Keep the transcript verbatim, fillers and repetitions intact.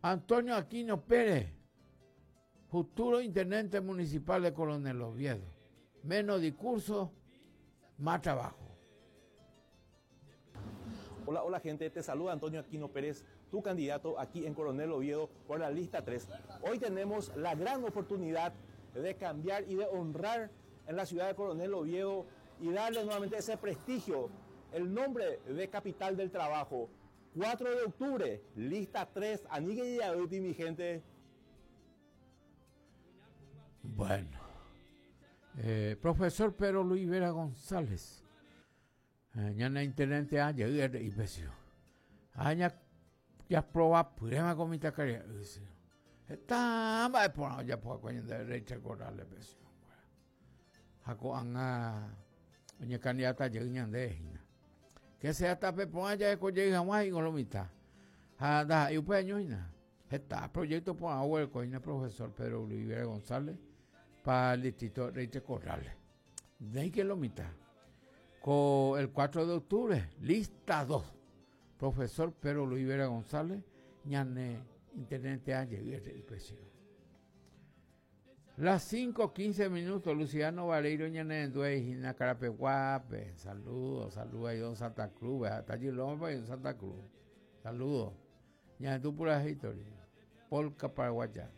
Antonio Aquino Pérez, futuro intendente municipal de Coronel Oviedo. Menos discurso, más trabajo. Hola, hola gente, te saluda Antonio Aquino Pérez, tu candidato aquí en Coronel Oviedo por la lista tres. Hoy tenemos la gran oportunidad de cambiar y de honrar en la ciudad de Coronel Oviedo y darle nuevamente ese prestigio, el nombre de capital del trabajo. cuatro de octubre, lista tres, Anigue y Yaduti, mi gente. Bueno, eh, profesor Pedro Luis Vera González, ya na intendente aña y pesio, aña ya proba purema comita caria, está más por ya por cuando de derecha corrale pesio, ako anga, aña candidata llegando de hina, que sea tape por allá de colega más y colomita, ada y upeño ina, está proyecto por agua con el profesor Pedro Luis Vera González para el distrito Reite Corrales. De ahí que lo mitad. Con el cuatro de octubre, lista dos. Profesor Pedro Luis Vera González, ñane intendente Ángel y presión. Las cinco quince minutos, Luciano Vareiro, ñane en Duejina, Carapeguape. Saludos, saludos ahí don Santa Cruz, hasta allí Lomba y don Santa Cruz. Saludos. Ñane tú pura historia. Polca Paraguayá.